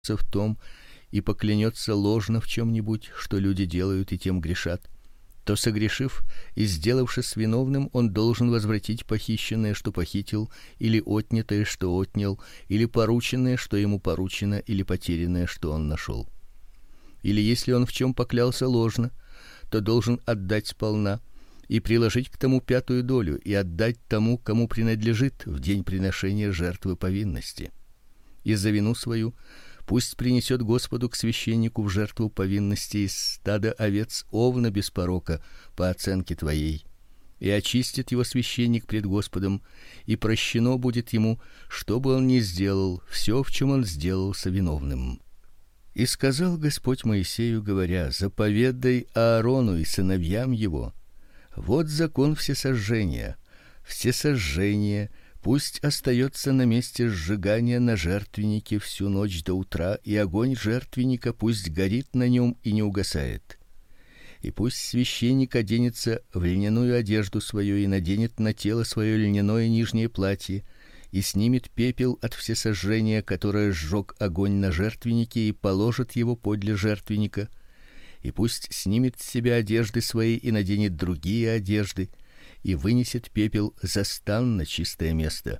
в том и поклянется ложно в чем-нибудь, что люди делают и тем грешат, то, согрешив и сделавшись виновным, он должен возвратить похищенное, что похитил, или отнятое, что отнял, или порученное, что ему поручено, или потерянное, что он нашел. Или если он в чем поклялся ложно, то должен отдать сполна и приложить к тому 5 долю и отдать тому, кому принадлежит, в день приношения жертвы повинности. И за вину свою пусть принесет Господу к священнику в жертву повинности из стада овец овна без порока по оценке твоей, и очистит его священник пред Господом, и прощено будет ему, что бы он ни сделал, все, в чем он сделался виновным. И сказал Господь Моисею, говоря: заповедай Аарону и сыновьям его: вот закон всесожжения. Всесожжение пусть остается на месте сжигания на жертвеннике всю ночь до утра, и огонь жертвенника пусть горит на нем и не угасает. И пусть священник оденется в льняную одежду свою и наденет на тело свое льняное нижнее платье, и снимет пепел от всесожжения, которое сжег огонь на жертвеннике, и положит его подле жертвенника. И пусть снимет с себя одежды свои и наденет другие одежды, и вынесет пепел за стан на чистое место.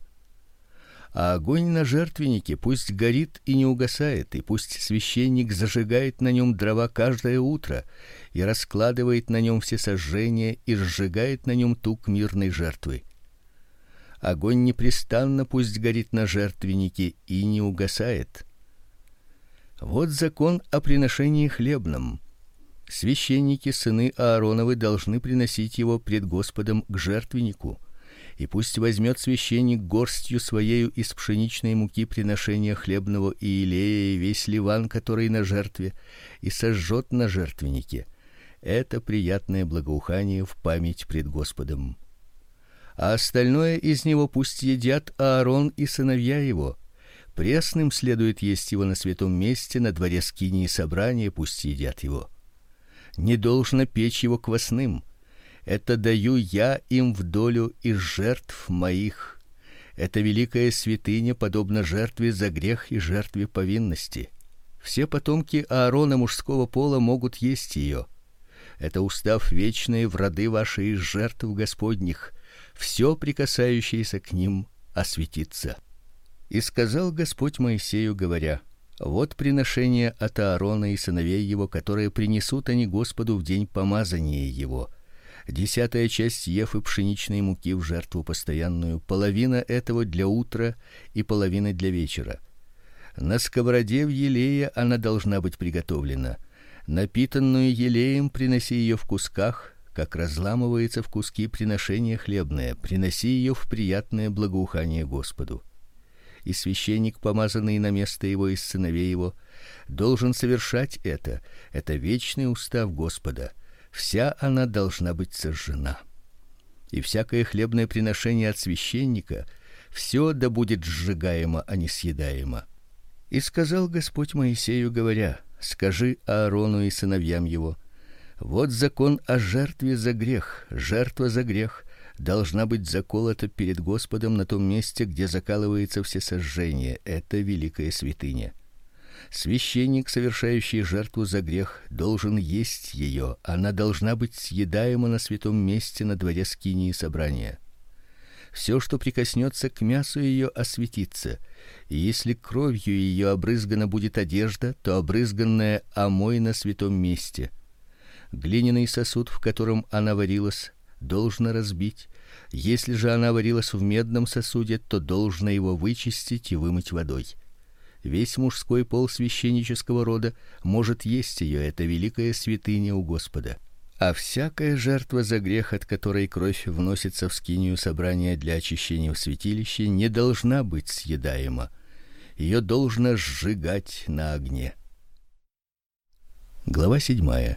А огонь на жертвеннике пусть горит и не угасает, и пусть священник зажигает на нем дрова каждое утро и раскладывает на нем всесожжение и сжигает на нем тук мирной жертвы. Огонь непрестанно пусть горит на жертвеннике и не угасает. Вот закон о приношении хлебном. Священники, сыны Аароновы, должны приносить его пред Господом к жертвеннику. И пусть возьмет священник горстью своею из пшеничной муки приношения хлебного и елея и весь ливан, который на жертве, и сожжет на жертвеннике. Это приятное благоухание в память пред Господом. А остальное из него пусть едят Аарон и сыновья его. Пресным следует есть его на святом месте, на дворе скинии собрания пусть едят его. Не должно печь его квасным. Это даю я им в долю из жертв моих. Это великая святыня, подобно жертве за грех и жертве повинности. Все потомки Аарона мужского пола могут есть ее. Это устав вечный в роды ваши из жертв Господних. Все прикасающееся к ним осветится. И сказал Господь Моисею, говоря: вот приношение от Аарона и сыновей его, которые принесут они Господу в день помазания его: 10-я часть ефы пшеничной муки в жертву постоянную, половина этого для утра и половина для вечера. На сковороде в елее она должна быть приготовлена. Напитанную елеем приноси ее в кусках, как разламывается в куски приношение хлебное, приноси ее в приятное благоухание Господу. И священник, помазанный на место его из сыновей его, должен совершать это. Это вечный устав Господа. Вся она должна быть сожжена. И всякое хлебное приношение от священника, все да будет сжигаемо, а не съедаемо. И сказал Господь Моисею, говоря: скажи Аарону и сыновьям его: вот закон о жертве за грех. Жертва за грех должна быть заколота перед Господом на том месте, где закалывается всесожжение. Это великая святыня. Священник, совершающий жертву за грех, должен есть ее. Она должна быть съедаема на святом месте на дворе скинии собрания. Все, что прикоснется к мясу ее, осветится. И если кровью ее обрызгана будет одежда, то обрызганная омой на святом месте. Глиняный сосуд, в котором она варилась, должно разбить. Если же она варилась в медном сосуде, то должно его вычистить и вымыть водой. Весь мужской пол священнического рода может есть ее. Это великая святыня у Господа. А всякая жертва за грех, от которой кровь вносится в скинию собрания для очищения в святилище, не должна быть съедаема. Ее должно сжигать на огне. Глава 7.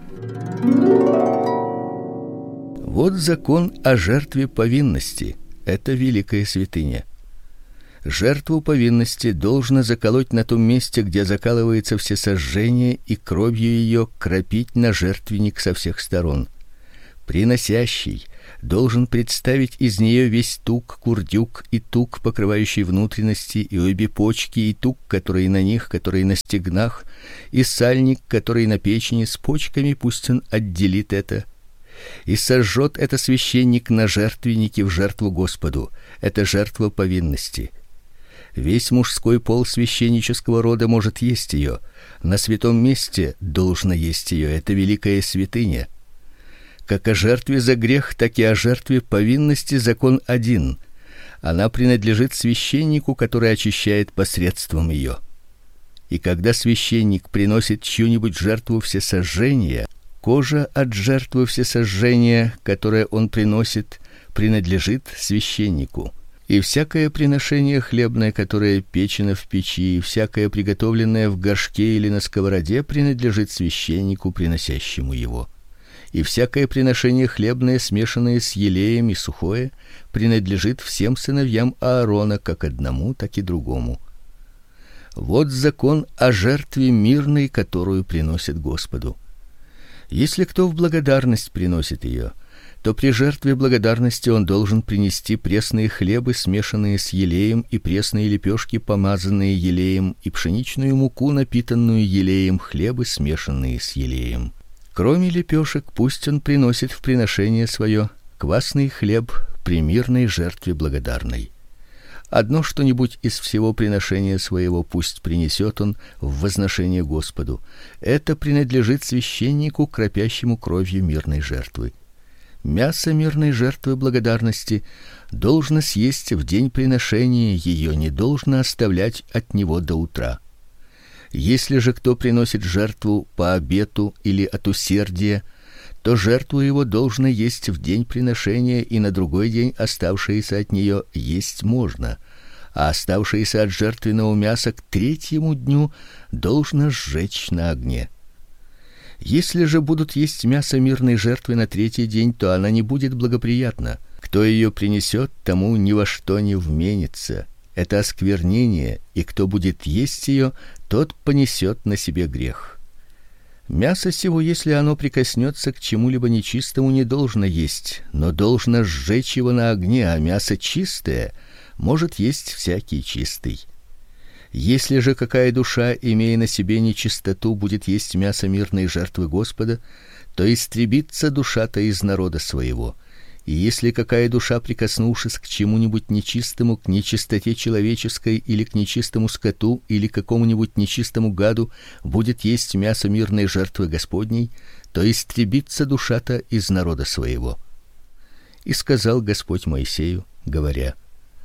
Вот закон о жертве повинности. Это великая святыня. Жертву повинности должно заколоть на том месте, где закалывается всесожжение, и кровью ее кропить на жертвенник со всех сторон. Приносящий должен представить из нее весь тук, курдюк и тук, покрывающий внутренности, и обе почки, и тук, который на них, который на стегнах, и сальник, который на печени, с почками пусть он отделит это. И сожжет это священник на жертвеннике в жертву Господу. Это жертва повинности. Весь мужской пол священнического рода может есть ее. На святом месте должно есть ее. Это великая святыня. Как о жертве за грех, так и о жертве повинности закон один. Она принадлежит священнику, который очищает посредством ее. И когда священник приносит чью-нибудь жертву всесожжения, кожа от жертвы всесожжения, которое он приносит, принадлежит священнику. И всякое приношение хлебное, которое печено в печи, и всякое приготовленное в горшке или на сковороде, принадлежит священнику, приносящему его. И всякое приношение хлебное, смешанное с елеем и сухое, принадлежит всем сыновьям Аарона, как одному, так и другому. Вот закон о жертве мирной, которую приносят Господу. Если кто в благодарность приносит ее, то при жертве благодарности он должен принести пресные хлебы, смешанные с елеем, и пресные лепешки, помазанные елеем, и пшеничную муку, напитанную елеем, хлебы, смешанные с елеем. Кроме лепешек, пусть он приносит в приношение свое квасный хлеб при мирной жертве благодарной. Одно что-нибудь из всего приношения своего пусть принесет он в возношение Господу. Это принадлежит священнику, кропящему кровью мирной жертвы. Мясо мирной жертвы благодарности должно съесть в день приношения, ее не должно оставлять от него до утра. Если же кто приносит жертву по обету или от усердия, то жертву его должно есть в день приношения, и на другой день оставшееся от нее есть можно, а оставшееся от жертвенного мяса к третьему дню должно сжечь на огне. Если же будут есть мясо мирной жертвы на третий день, то она не будет благоприятна. Кто ее принесет, тому ни во что не вменится. Это осквернение, и кто будет есть ее, тот понесет на себе грех. Мясо сего, если оно прикоснется к чему-либо нечистому, не должно есть, но должно сжечь его на огне, а мясо чистое может есть всякий чистый. Если же какая душа, имея на себе нечистоту, будет есть мясо мирной жертвы Господа, то истребится душа-то из народа своего. И если какая душа, прикоснувшись к чему-нибудь нечистому, к нечистоте человеческой или к нечистому скоту или какому-нибудь нечистому гаду, будет есть мясо мирной жертвы Господней, то истребится душа-то из народа своего. И сказал Господь Моисею, говоря: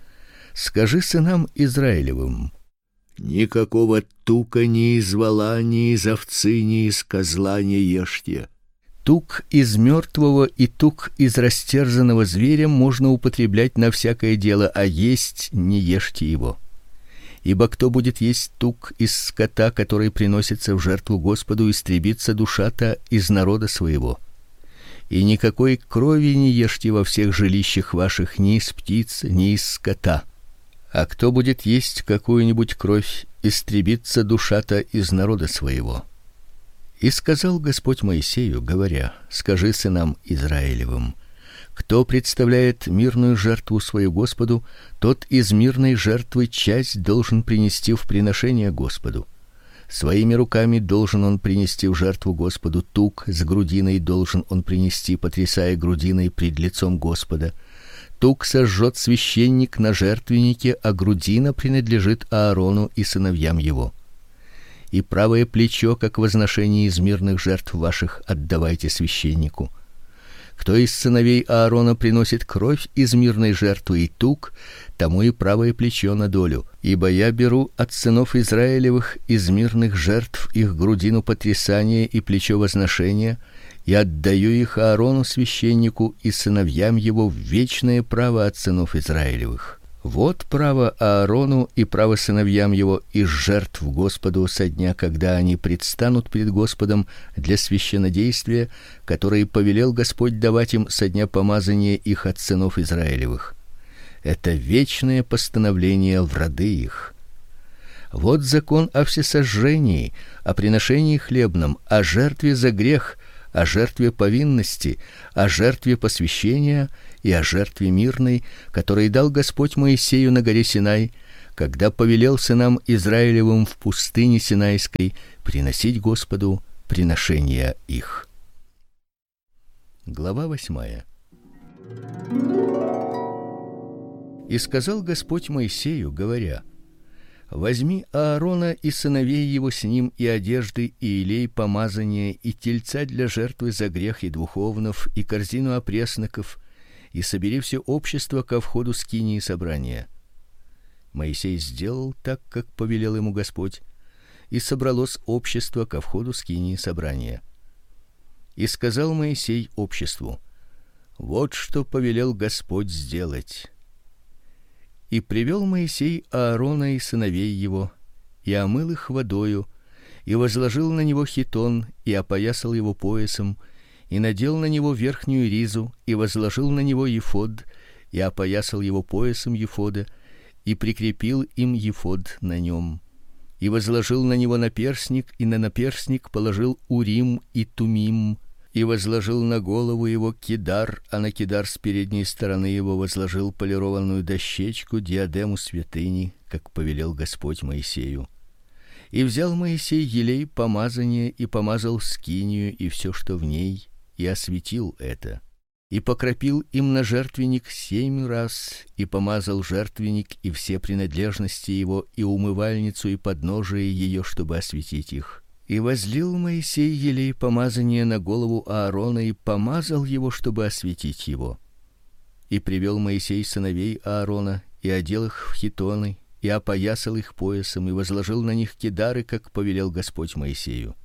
скажи сынам Израилевым: никакого тука ни из вола, ни из овцы, ни из козла не ешьте. Тук из мертвого и тук из растерзанного зверя можно употреблять на всякое дело, а есть не ешьте его. Ибо кто будет есть тук из скота, который приносится в жертву Господу, истребится душа-то из народа своего. И никакой крови не ешьте во всех жилищах ваших, ни из птиц, ни из скота. А кто будет есть какую-нибудь кровь, истребится душа-то из народа своего. И сказал Господь Моисею, говоря: скажи сынам Израилевым: кто представляет мирную жертву свою Господу, тот из мирной жертвы часть должен принести в приношение Господу. Своими руками должен он принести в жертву Господу тук, с грудиной должен он принести, потрясая грудиной пред лицом Господа. Тук сожжет священник на жертвеннике, а грудина принадлежит Аарону и сыновьям его. И правое плечо, как возношение из мирных жертв ваших, отдавайте священнику. Кто из сыновей Аарона приносит кровь из мирной жертвы и тук, тому и правое плечо на долю. Ибо я беру от сынов Израилевых из мирных жертв их грудину потрясания и плечо возношения, и отдаю их Аарону священнику и сыновьям его в вечное право от сынов Израилевых. Вот право Аарону и право сыновьям его из жертв Господу со дня, когда они предстанут пред Господом для священнодействия, которое повелел Господь давать им со дня помазания их от сынов Израилевых. Это вечное постановление в роды их. Вот закон о всесожжении, о приношении хлебном, о жертве за грех, о жертве повинности, о жертве посвящения и о жертве мирной, которые дал Господь Моисею на горе Синай, когда повелел сынам Израилевым в пустыне Синайской приносить Господу приношения их. Глава 8. И сказал Господь Моисею, говоря: возьми Аарона и сыновей его с ним, и одежды, и елей помазания, и тельца для жертвы за грех, и двух овнов, и корзину опресноков, и собери все общество ко входу скинии собрания. Моисей сделал так, как повелел ему Господь, и собралось общество ко входу скинии собрания. И сказал Моисей обществу: вот что повелел Господь сделать. И привел Моисей Аарона и сыновей его, и омыл их водою, и возложил на него хитон, и опоясал его поясом, и надел на него верхнюю ризу, и возложил на него ефод, и опоясал его поясом ефода, и прикрепил им ефод на нем, и возложил на него наперстник, и на наперстник положил урим и тумим, и возложил на голову его кидар, а на кидар с передней стороны его возложил полированную дощечку, диадему святыни, как повелел Господь Моисею. И взял Моисей елей помазания и помазал скинию и все, что в ней, и осветил это. И покропил им на жертвенник 7 раз, и помазал жертвенник и все принадлежности его, и умывальницу, и подножие ее, чтобы осветить их. И возлил Моисей елей помазания на голову Аарона и помазал его, чтобы осветить его. И привел Моисей сыновей Аарона и одел их в хитоны, и опоясал их поясом, и возложил на них кидары, как повелел Господь Моисею.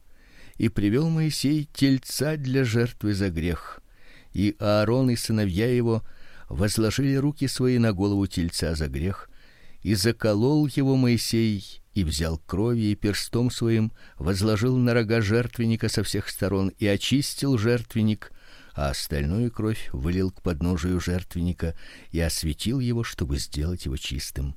И привел Моисей тельца для жертвы за грех, и Аарон и сыновья его возложили руки свои на голову тельца за грех, и заколол его Моисей, и взял крови и перстом своим возложил на рога жертвенника со всех сторон и очистил жертвенник, а остальную кровь вылил к подножию жертвенника и осветил его, чтобы сделать его чистым.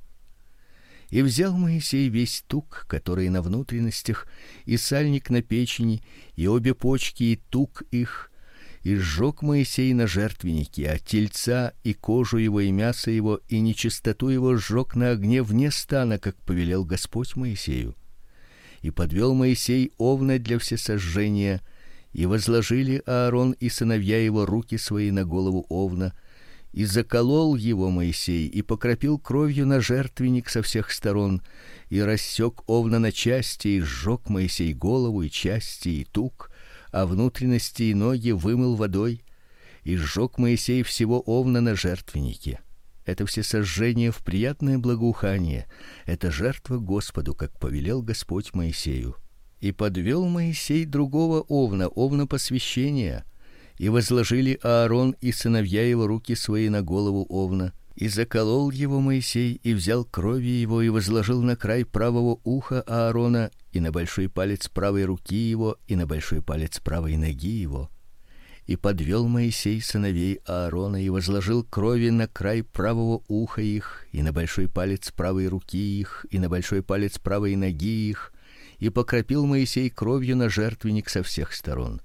И взял Моисей весь тук, который на внутренностях, и сальник на печени, и обе почки и тук их, и сжег Моисей на жертвеннике, а тельца и кожу его и мясо его и нечистоту его сжег на огне вне стана, как повелел Господь Моисею. И подвел Моисей овна для всесожжения, и возложили Аарон и сыновья его руки свои на голову овна, и заколол его Моисей, и покропил кровью на жертвенник со всех сторон, и рассек овна на части, и сжег Моисей голову и части и тук, а внутренности и ноги вымыл водой, и сжег Моисей всего овна на жертвеннике. Это всесожжение в приятное благоухание, это жертва Господу, как повелел Господь Моисею. И подвел Моисей другого овна, овна посвящения, и возложили Аарон и сыновья его руки свои на голову овна, и заколол его Моисей, и взял крови его и возложил на край правого уха Аарона, и на большой палец правой руки его, и на большой палец правой ноги его. И подвел Моисей сыновей Аарона и возложил крови на край правого уха их, и на большой палец правой руки их, и на большой палец правой ноги их, и покропил Моисей кровью на жертвенник со всех сторон.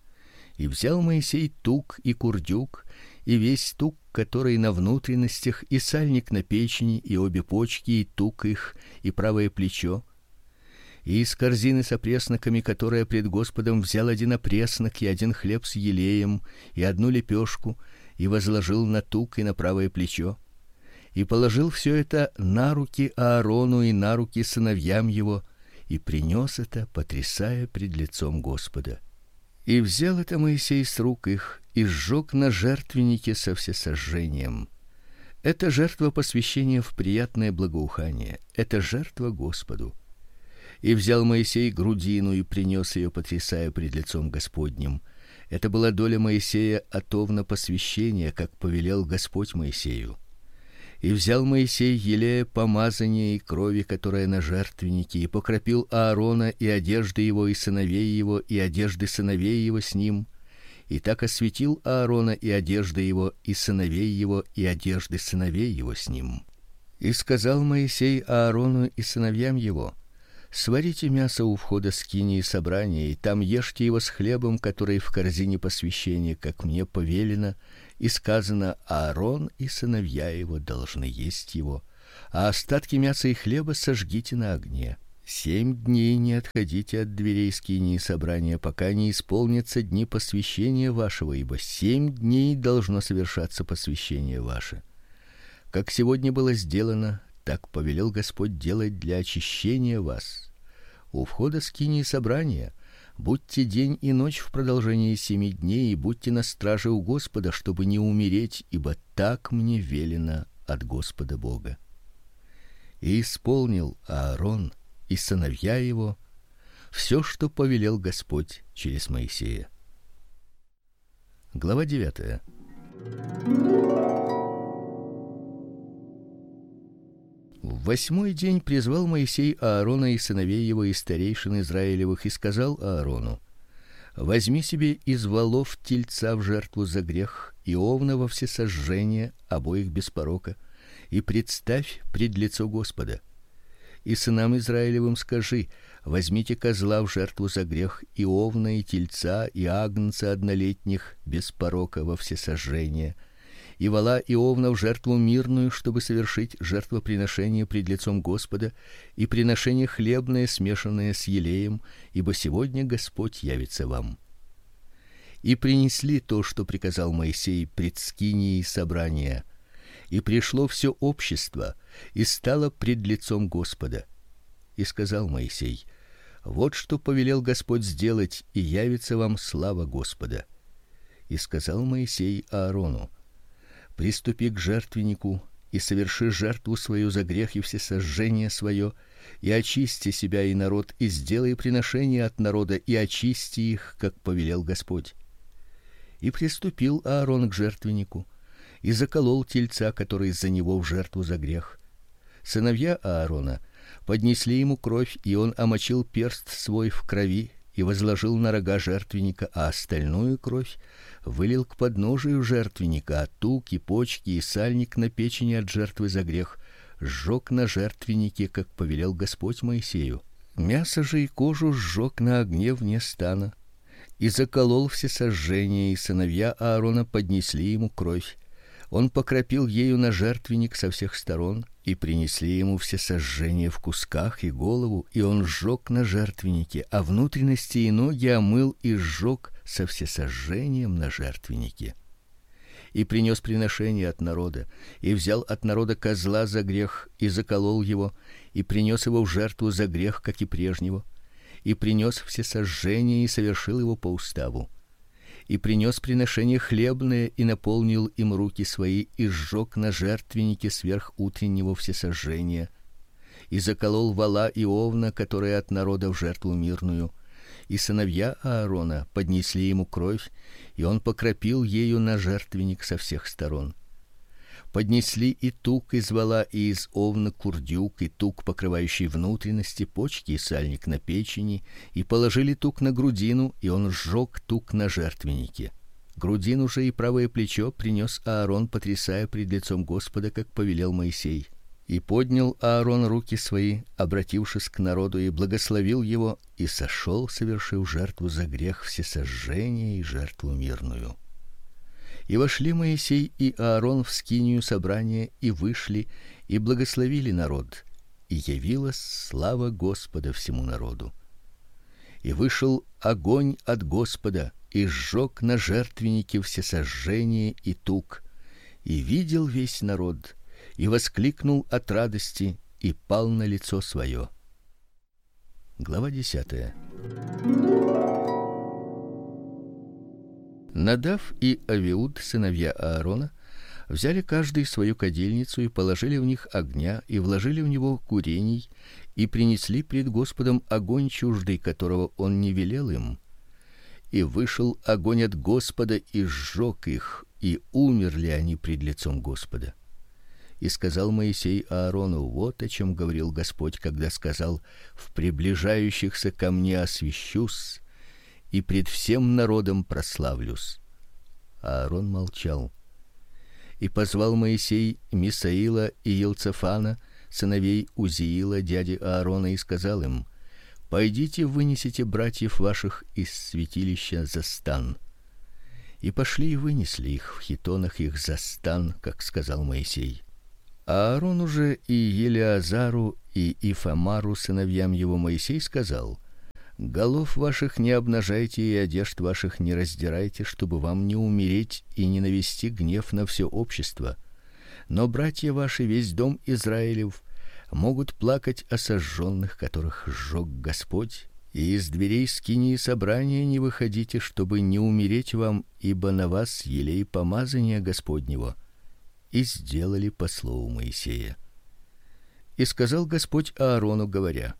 И взял Моисей тук и курдюк, и весь тук, который на внутренностях, и сальник на печени, и обе почки, и тук их, и правое плечо, и из корзины с опресноками, которая пред Господом, взял один опреснок и один хлеб с елеем и одну лепешку, и возложил на тук и на правое плечо, и положил все это на руки Аарону и на руки сыновьям его, и принес это, потрясая пред лицом Господа. И взял это Моисей с рук их и сжег на жертвеннике со всесожжением. Это жертва посвящения в приятное благоухание, это жертва Господу. И взял Моисей грудину и принес ее, потрясая пред лицом Господним. Это была доля Моисея от овна посвящения, как повелел Господь Моисею. И взял Моисей елея помазания и крови, которая на жертвеннике, и покропил Аарона и одежды его и сыновей его и одежды сыновей его с ним, и так осветил Аарона и одежды его и сыновей его и одежды сыновей его с ним. И сказал Моисей Аарону и сыновьям его: Сварите мясо у входа скинии собрания, и там ешьте его с хлебом, который в корзине посвящения, как мне повелено, и сказано: Аарон и сыновья его должны есть его, а остатки мяса и хлеба сожгите на огне. 7 дней не отходите от дверей скинии собрания, пока не исполнятся дни посвящения вашего, ибо 7 дней должно совершаться посвящение ваше. Как сегодня было сделано, так повелел Господь делать для очищения вас. У входа скинии собрания будьте день и ночь в продолжении 7 дней, и будьте на страже у Господа, чтобы не умереть, ибо так мне велено от Господа Бога. И исполнил Аарон и сыновья его все, что повелел Господь через Моисея. Глава 9. В 8-й день призвал Моисей Аарона и сыновей его и старейшин Израилевых и сказал Аарону: возьми себе из волов тельца в жертву за грех и овна во всесожжение, обоих без порока, и представь пред лицо Господа. И сынам Израилевым скажи: возьмите козла в жертву за грех, и овна, и тельца, и агнца однолетних без порока во всесожжение, и вола и овна в жертву мирную, чтобы совершить жертвоприношение пред лицом Господа, и приношение хлебное, смешанное с елеем, ибо сегодня Господь явится вам. И принесли то, что приказал Моисей пред скинией собрания, и пришло все общество, и стало пред лицом Господа. И сказал Моисей: вот что повелел Господь сделать, и явится вам слава Господа. И сказал Моисей Аарону: приступи к жертвеннику и соверши жертву свою за грех и всесожжение свое, и очисти себя и народ, и сделай приношение от народа, и очисти их, как повелел Господь. И приступил Аарон к жертвеннику и заколол тельца, который за него в жертву за грех. Сыновья Аарона поднесли ему кровь, и он омочил перст свой в крови и возложил на рога жертвенника, а остальную кровь вылил к подножию жертвенника, а тук и почки и сальник на печени от жертвы за грех сжег на жертвеннике, как повелел Господь Моисею. Мясо же и кожу сжег на огне вне стана, и заколол всесожжение, и сыновья Аарона поднесли ему кровь. Он покропил ею на жертвенник со всех сторон, и принесли ему всесожжение в кусках и голову, и он сжег на жертвеннике, а внутренности и ноги омыл и сжег со всесожжением на жертвеннике. И принес приношение от народа, и взял от народа козла за грех, и заколол его, и принес его в жертву за грех, как и прежнего, и принес всесожжение и совершил его по уставу. И принес приношение хлебное и наполнил им руки свои, и сжег на жертвеннике сверх утреннего всесожжения, и заколол вола и овна, которые от народа в жертву мирную. И сыновья Аарона поднесли ему кровь, и он покропил ею на жертвенник со всех сторон. Поднесли и тук из вола и из овна курдюк, и тук, покрывающий внутренности, почки и сальник на печени, и положили тук на грудину, и он сжег тук на жертвеннике. Грудину же и правое плечо принес Аарон, потрясая пред лицом Господа, как повелел Моисей. И поднял Аарон руки свои, обратившись к народу, и благословил его, и сошел, совершив жертву за грех всесожжения и жертву мирную. И вошли Моисей и Аарон в скинию собрания, и вышли, и благословили народ, и явилась слава Господа всему народу. И вышел огонь от Господа, и сжег на жертвеннике всесожжение и тук, и видел весь народ, и воскликнул от радости, и пал на лицо свое. Глава 10. Надав и Авиуд, сыновья Аарона, взяли каждый свою кадильницу и положили в них огня, и вложили в него курений, и принесли пред Господом огонь чуждый, которого он не велел им. И вышел огонь от Господа и сжег их, и умерли они пред лицом Господа. И сказал Моисей Аарону: вот о чем говорил Господь, когда сказал: в приближающихся ко мне освящусь, и пред всем народом прославлюсь. Аарон молчал. И позвал Моисей Мисаила и Елцафана, сыновей Узиила, дяди Аарона, и сказал им: Пойдите, вынесите братьев ваших из святилища за стан. И пошли и вынесли их в хитонах их за стан, как сказал Моисей. А Аарону же и Елеазару и Ифамару, сыновьям его, Моисей сказал: голов ваших не обнажайте и одежд ваших не раздирайте, чтобы вам не умереть и не навести гнев на все общество. Но братья ваши, весь дом Израилев, могут плакать о сожженных, которых сжег Господь. И из дверей скинии собрания не выходите, чтобы не умереть вам, ибо на вас елей помазания Господнего. И сделали по слову Моисея. И сказал Господь Аарону, говоря: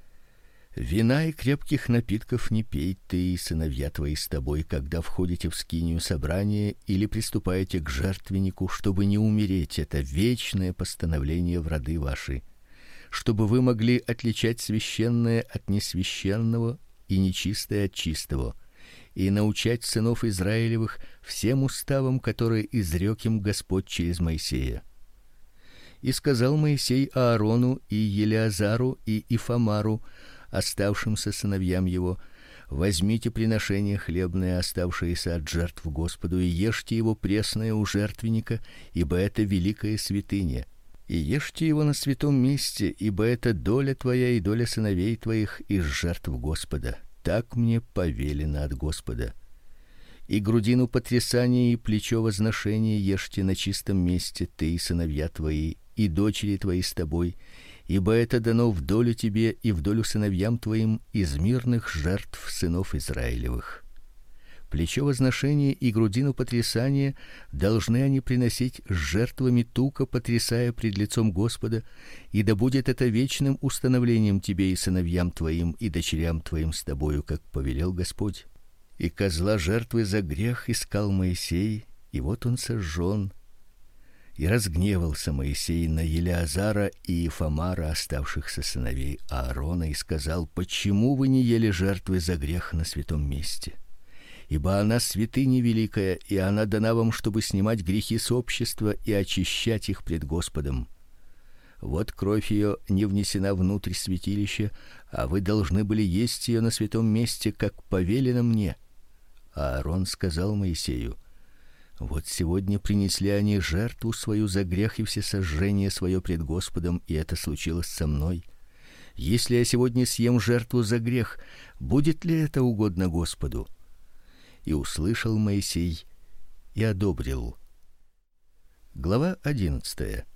вина и крепких напитков не пей ты и сыновья твои с тобой, когда входите в скинию собрания или приступаете к жертвеннику, чтобы не умереть. Это вечное постановление в роды ваши, чтобы вы могли отличать священное от несвященного и нечистое от чистого, и научать сынов Израилевых всем уставам, которые изрёк им Господь через Моисея. И сказал Моисей Аарону и Елеазару и Ифамару, оставшимся сыновьям его: возьмите приношение хлебное, оставшееся от жертв Господу, и ешьте его пресное у жертвенника, ибо это великая святыня. И ешьте его на святом месте, ибо это доля твоя и доля сыновей твоих из жертв Господа. Так мне повелено от Господа. И грудину потрясания и плечо возношения ешьте на чистом месте, ты и сыновья твои, и дочери твои с тобой, ибо это дано в долю тебе и в долю сыновьям твоим из мирных жертв сынов Израилевых. Плечо возношения и грудину потрясания должны они приносить с жертвами тука, потрясая пред лицом Господа, и да будет это вечным установлением тебе и сыновьям твоим и дочерям твоим с тобою, как повелел Господь. И козла жертвы за грех искал Моисей, и вот он сожжен. И разгневался Моисей на Елеазара и Ифамара, оставшихся сыновей Аарона, и сказал: почему вы не ели жертвы за грех на святом месте? Ибо она святыня великая, и она дана вам, чтобы снимать грехи с общества и очищать их пред Господом. Вот кровь ее не внесена внутрь святилища, а вы должны были есть ее на святом месте, как повелено мне. А Аарон сказал Моисею: вот сегодня принесли они жертву свою за грех и всесожжение свое пред Господом, и это случилось со мной. Если я сегодня съем жертву за грех, будет ли это угодно Господу? И услышал Моисей и одобрил. Глава 11.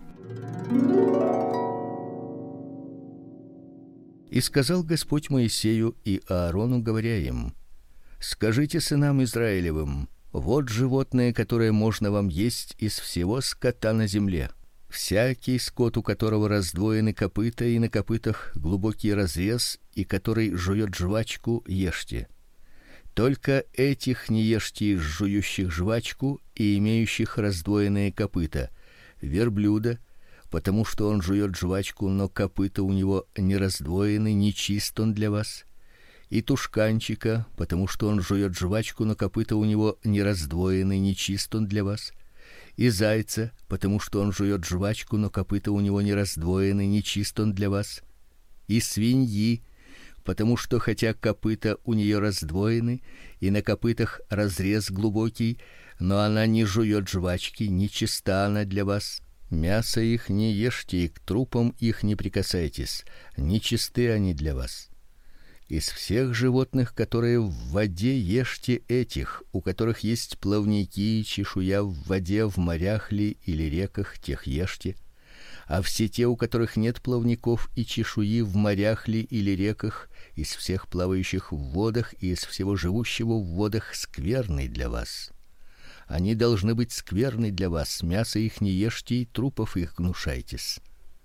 И сказал Господь Моисею и Аарону, говоря им: скажите сынам Израилевым: вот животное, которое можно вам есть из всего скота на земле. Всякий скот, у которого раздвоены копыта и на копытах глубокий разрез, и который жует жвачку, ешьте. Только этих не ешьте из жующих жвачку и имеющих раздвоенные копыта: верблюда, потому что он жует жвачку, но копыта у него не раздвоены, нечист он для вас; и тушканчика, потому что он жует жвачку, но копыта у него не раздвоены, нечист он для вас; и зайца, потому что он жует жвачку, но копыта у него не раздвоены, нечист он для вас; и свиньи, потому что хотя копыта у нее раздвоены и на копытах разрез глубокий, но она не жует жвачки, нечиста она для вас. Мясо их не ешьте, и к трупам их не прикасайтесь, нечисты они для вас. Из всех животных, которые в воде, ешьте этих, у которых есть плавники и чешуя в воде, в морях ли или реках, тех ешьте. А все те, у которых нет плавников и чешуи в морях ли или реках, из всех плавающих в водах и из всего живущего в водах, скверны для вас. Они должны быть скверны для вас, мясо их не ешьте и трупов их гнушайтесь.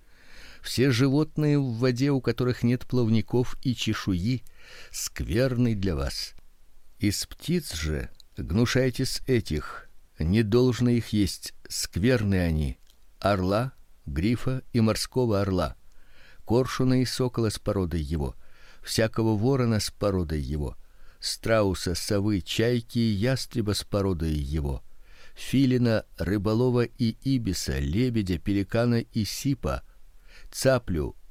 Все животные в воде, у которых нет плавников и чешуи, скверны для вас. Из птиц же гнушайтесь этих, не должно их есть, скверны они: орла, грифа и морского орла, коршуна и сокола с породой его, всякого ворона с породой его, страуса, совы, чайки и ястреба с породой его, филина, рыболова и ибиса, лебедя, пеликана и сипа, цаплю,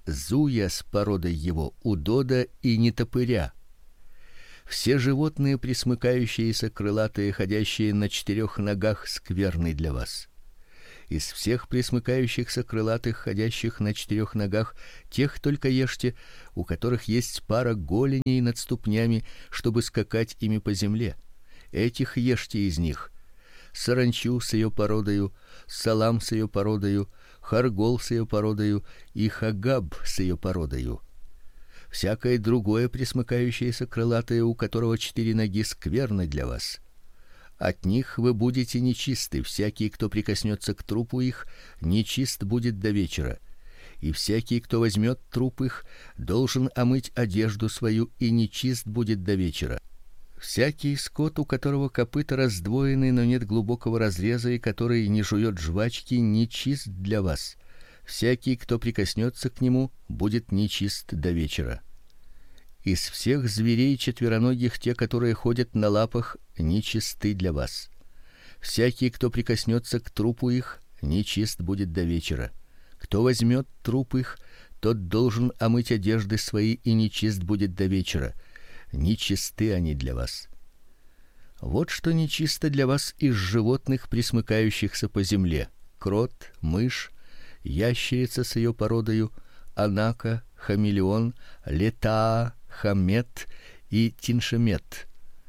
зуя с породой его, удода и нетопыря. Все животные, пресмыкающиеся, крылатые, ходящие на 4 ногах, скверны для вас. Из всех пресмыкающихся крылатых, ходящих на 4 ногах, тех только ешьте, у которых есть пара голеней над ступнями, чтобы скакать ими по земле. Этих ешьте из них: саранчу с ее породою, салам с ее породою, харгол с ее породою и хагаб с ее породою. Всякое другое пресмыкающееся крылатое, у которого 4 ноги, скверно для вас. От них вы будете нечисты, всякий, кто прикоснется к трупу их, нечист будет до вечера. И всякий, кто возьмет труп их, должен омыть одежду свою, и нечист будет до вечера. Всякий скот, у которого копыта раздвоены, но нет глубокого разреза, и который не жует жвачки, нечист для вас. Всякий, кто прикоснется к нему, будет нечист до вечера. Из всех зверей четвероногих те, которые ходят на лапах, нечисты для вас. Всякий, кто прикоснется к трупу их, нечист будет до вечера. Кто возьмет труп их, тот должен омыть одежды свои, и нечист будет до вечера. Нечисты они для вас. Вот что нечисто для вас из животных, пресмыкающихся по земле: крот, мышь, ящерица с ее породою, анака, хамелеон, летаа, хамет и тиншемет.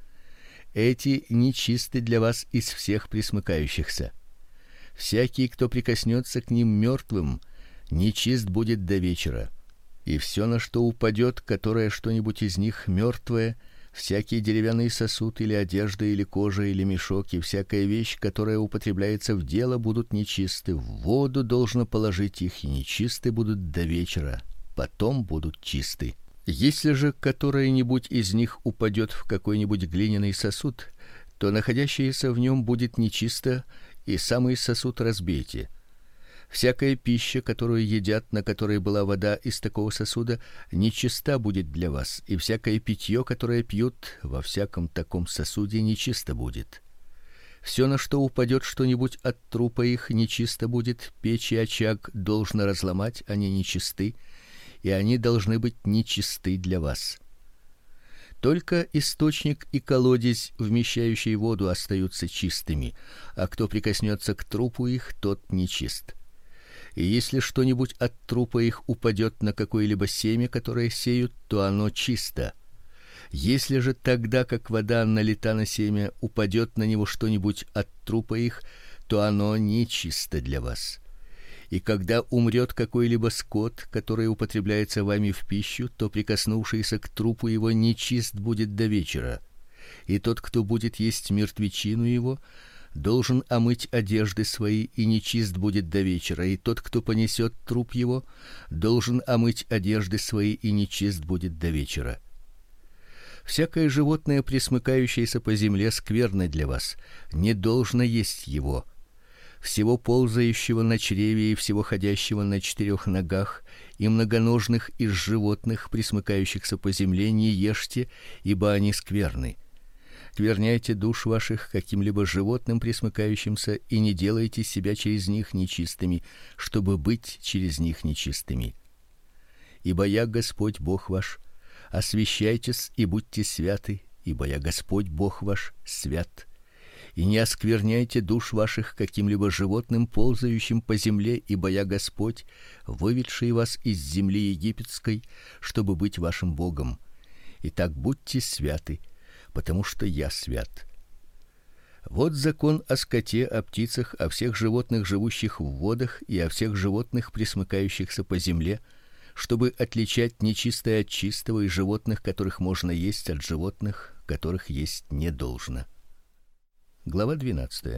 Эти нечисты для вас из всех пресмыкающихся. Всякий, кто прикоснется к ним мертвым, нечист будет до вечера. И все, на что упадет, которое что-нибудь из них мертвое, всякий деревянный сосуд или одежда или кожа или мешок и всякая вещь, которая употребляется в дело, будут нечисты. В воду должно положить их, и нечисты будут до вечера, потом будут чисты. Если же которое-нибудь из них упадет в какой-нибудь глиняный сосуд, то находящееся в нем будет нечисто, и самый сосуд разбейте. Всякая пища, которую едят, на которой была вода из такого сосуда, нечиста будет для вас, и всякое питье, которое пьют во всяком таком сосуде, нечисто будет. Все, на что упадет что-нибудь от трупа их, нечисто будет. Печь и очаг должно разломать, они нечисты, и они должны быть нечисты для вас. Только источник и колодезь, вмещающие воду, остаются чистыми, а кто прикоснется к трупу их, тот нечист. И если что-нибудь от трупа их упадет на какое-либо семя, которое сеют, то оно чисто. Если же тогда, как вода налита на семя, упадет на него что-нибудь от трупа их, то оно нечисто для вас. И когда умрет какой-либо скот, который употребляется вами в пищу, то прикоснувшийся к трупу его нечист будет до вечера. И тот, кто будет есть мертвечину его, должен омыть одежды свои, и нечист будет до вечера. И тот, кто понесет труп его, должен омыть одежды свои, и нечист будет до вечера. Всякое животное, пресмыкающееся по земле, скверно для вас, не должно есть его. Всего ползающего на чреве и всего ходящего на 4 ногах и многоножных из животных, пресмыкающихся по земле, не ешьте, ибо они скверны. Скверняйте душ ваших каким-либо животным пресмыкающимся, и не делайте себя через них нечистыми, чтобы быть через них нечистыми. Ибо я Господь Бог ваш. Освящайтесь и будьте святы, ибо я Господь Бог ваш свят. И не оскверняйте душ ваших каким-либо животным, ползающим по земле, ибо я Господь, выведший вас из земли египетской, чтобы быть вашим Богом. Итак, будьте святы, потому что я свят. Вот закон о скоте, о птицах, о всех животных, живущих в водах, и о всех животных, пресмыкающихся по земле, чтобы отличать нечистое от чистого, и животных, которых можно есть, от животных, которых есть не должно. Глава 12.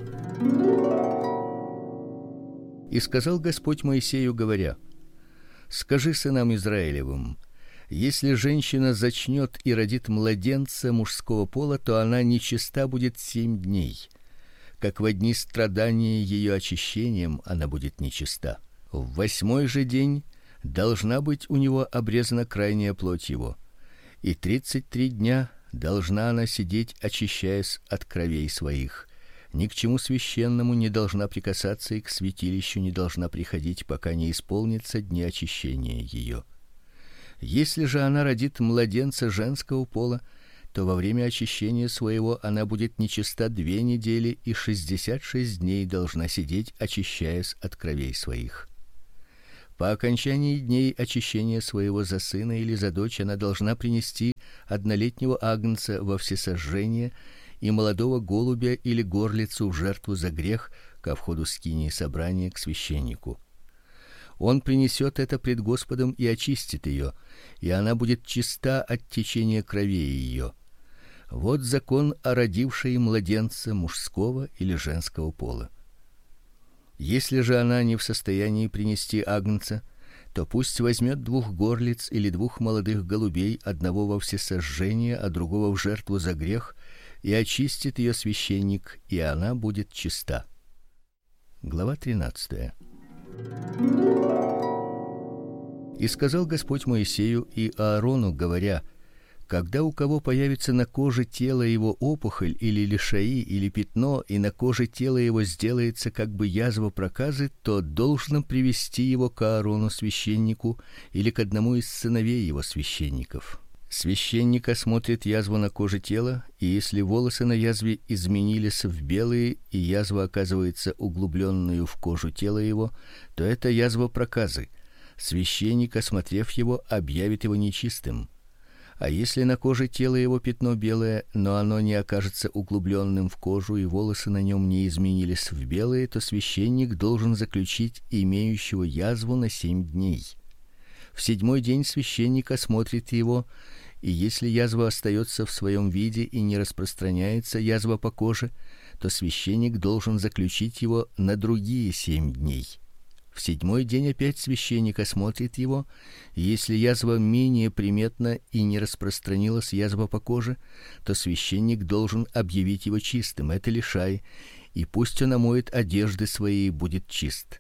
И сказал Господь Моисею, говоря: скажи сынам Израилевым: если женщина зачнет и родит младенца мужского пола, то она нечиста будет 7 дней. Как во дни страдания ее очищением она будет нечиста. В 8-й же день должна быть у него обрезана крайняя плоть его, и 33 дня должна она сидеть, очищаясь от кровей своих. ни к чему священному не должна прикасаться и к святилищу не должна приходить, пока не исполнится дни очищения ее. Если же она родит младенца женского пола, то во время очищения своего она будет нечиста 2 недели и 66 дней должна сидеть, очищаясь от кровей своих. По окончании дней очищения своего за сына или за дочь она должна принести однолетнего агнца во всесожжение и молодого голубя или горлицу в жертву за грех ко входу скинии собрания к священнику. Он принесет это пред Господом и очистит ее, и она будет чиста от течения кровей ее. Вот закон о родившей младенца мужского или женского пола. Если же она не в состоянии принести агнца, то пусть возьмет 2 горлиц или 2 молодых голубей, одного во всесожжение, а другого в жертву за грех, и очистит ее священник, и она будет чиста. Глава 13. И сказал Господь Моисею и Аарону, говоря: когда у кого появится на коже тела его опухоль или лишаи или пятно, и на коже тела его сделается как бы язва проказы, то должно привести его к Аарону священнику или к одному из сыновей его священников. Священник осмотрит язву на коже тела, и если волосы на язве изменились в белые, и язва оказывается углубленную в кожу тела его, то это язва проказы. Священник, осмотрев его, объявит его нечистым. А если на коже тела его пятно белое, но оно не окажется углубленным в кожу и волосы на нем не изменились в белые, то священник должен заключить имеющего язву на 7 дней. В 7-й день священник осмотрит его, и если язва остается в своем виде и не распространяется язва по коже, то священник должен заключить его на другие 7 дней. В 7-й день опять священник осмотрит его, и если язва менее приметна и не распространилась язва по коже, то священник должен объявить его чистым. Это лишай, и пусть он омоет одежды свои и будет чист.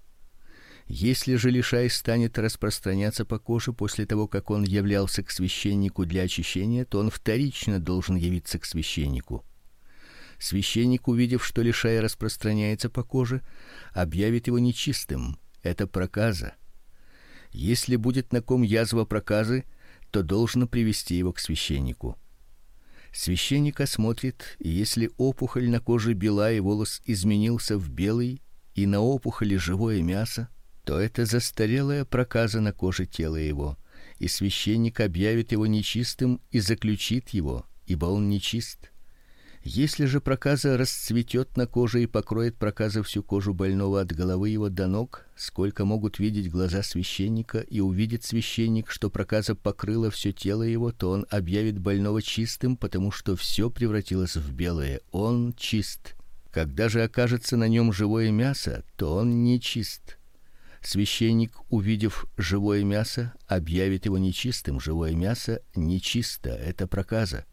Если же лишай станет распространяться по коже после того, как он являлся к священнику для очищения, то он вторично должен явиться к священнику. Священник, увидев, что лишай распространяется по коже, объявит его нечистым. Это проказа. Если будет на ком язва проказы, то должно привести его к священнику. Священник осмотрит, и если опухоль на коже бела и волос изменился в белый, и на опухоли живое мясо, то это застарелая проказа на коже тела его, и священник объявит его нечистым и заключит его, ибо он нечист. Если же проказа расцветет на коже и покроет проказа всю кожу больного от головы его до ног, сколько могут видеть глаза священника, и увидит священник, что проказа покрыла все тело его, то он объявит больного чистым, потому что все превратилось в белое. Он чист. Когда же окажется на нем живое мясо, то он нечист. Священник, увидев живое мясо, объявит его нечистым. Живое мясо нечисто, это проказа.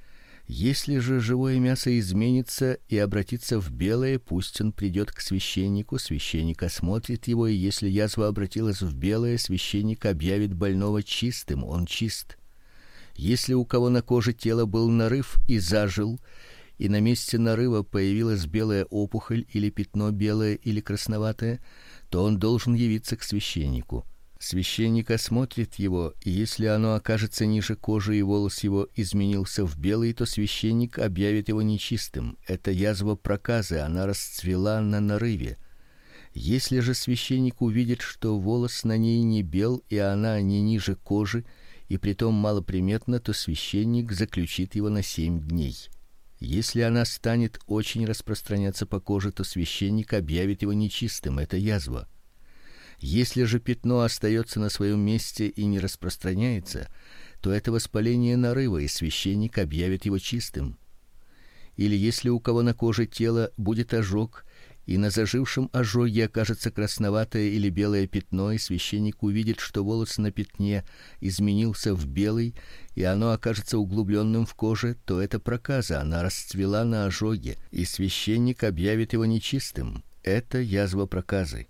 Если же живое мясо изменится и обратится в белое, пусть он придет к священнику, священник осмотрит его, и если язва обратилась в белое, священник объявит больного чистым, он чист. Если у кого на коже тела был нарыв и зажил, и на месте нарыва появилась белая опухоль или пятно белое или красноватое, то он должен явиться к священнику. Священник осмотрит его, и если оно окажется ниже кожи и волос его изменился в белый, то священник объявит его нечистым. Это язва проказы, она расцвела на нарыве. Если же священник увидит, что волос на ней не бел и она не ниже кожи, и притом малоприметна, то священник заключит его на 7 дней. Если она станет очень распространяться по коже, то священник объявит его нечистым. Это язва. Если же пятно остается на своем месте и не распространяется, то это воспаление нарыва, и священник объявит его чистым. Или если у кого на коже тела будет ожог, и на зажившем ожоге окажется красноватое или белое пятно, и священник увидит, что волос на пятне изменился в белый, и оно окажется углубленным в коже, то это проказа, она расцвела на ожоге, и священник объявит его нечистым. Это язва проказы.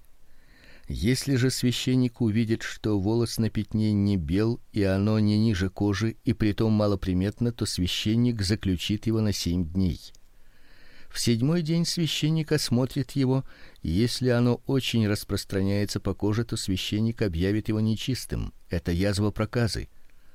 Если же священник увидит, что волос на пятне не бел и оно не ниже кожи и притом малоприметно, то священник заключит его на 7 дней. В 7-й день священник осмотрит его, и если оно очень распространяется по коже, то священник объявит его нечистым. Это язва проказы.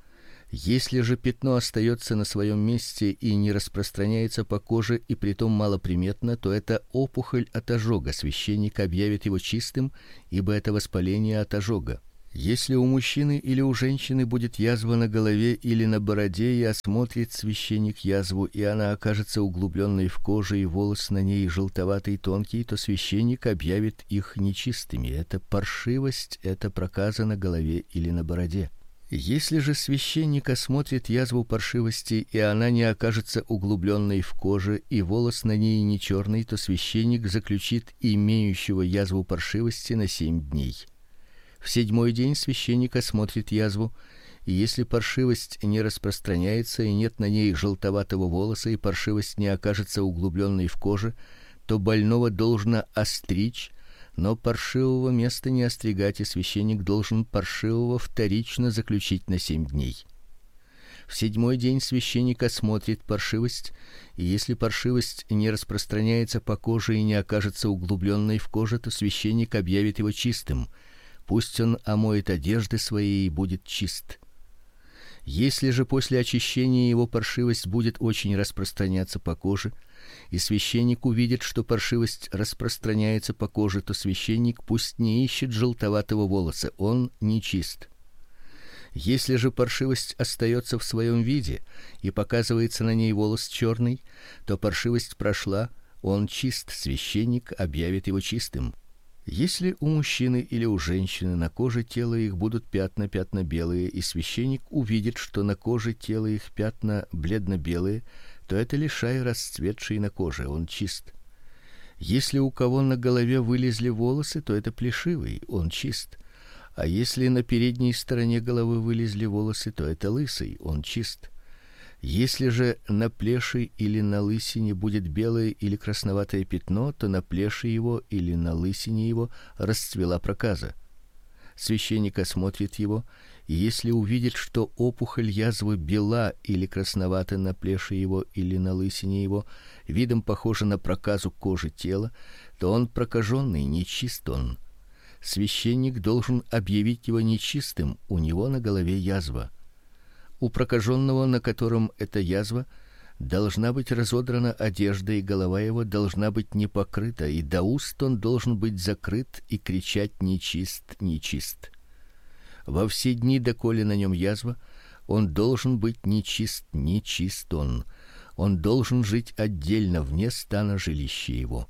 Если же пятно остается на своем месте и не распространяется по коже, и притом малоприметно, то это опухоль от ожога. Священник объявит его чистым, ибо это воспаление от ожога. Если у мужчины или у женщины будет язва на голове или на бороде, и осмотрит священник язву, и она окажется углубленной в коже, и волос на ней желтоватый тонкий, то священник объявит их нечистыми. Это паршивость, это проказа на голове или на бороде. Если же священник осмотрит язву паршивости, и она не окажется углубленной в коже, и волос на ней не черный, то священник заключит имеющего язву паршивости на 7 дней. В 7-й день священник осмотрит язву, и если паршивость не распространяется и нет на ней желтоватого волоса, и паршивость не окажется углубленной в коже, то больного должно остричь, но паршивого места не остригать, и священник должен паршивого вторично заключить на 7 дней. В 7-й день священник осмотрит паршивость, и если паршивость не распространяется по коже и не окажется углубленной в коже, то священник объявит его чистым. Пусть он омоет одежды свои и будет чист. Если же после очищения его паршивость будет очень распространяться по коже, и священник увидит, что паршивость распространяется по коже, то священник пусть не ищет желтоватого волоса, он нечист. Если же паршивость остается в своем виде и показывается на ней волос черный, то паршивость прошла, он чист, священник объявит его чистым. Если у мужчины или у женщины на коже тела их будут пятна белые, и священник увидит, что на коже тела их пятна бледно-белые, то это лишай расцветший на коже, он чист. Если у кого на голове вылезли волосы, то это плешивый, он чист. А если на передней стороне головы вылезли волосы, то это лысый, он чист. Если же на плеши или на лысине будет белое или красноватое пятно, то на плеши его или на лысине его расцвела проказа. Священник осмотрит его, и если увидит, что опухоль язвы бела или красновата на плеше его или на лысине его, видом похожа на проказу кожи тела, то он прокаженный, нечист он. Священник должен объявить его нечистым, у него на голове язва. У прокаженного, на котором эта язва, должна быть разодрана одежда, и голова его должна быть не покрыта, и до уст он должен быть закрыт и кричать: нечист, нечист. Во все дни, доколе на нем язва, он должен быть нечист, нечист он. Он должен жить отдельно вне стана жилища его.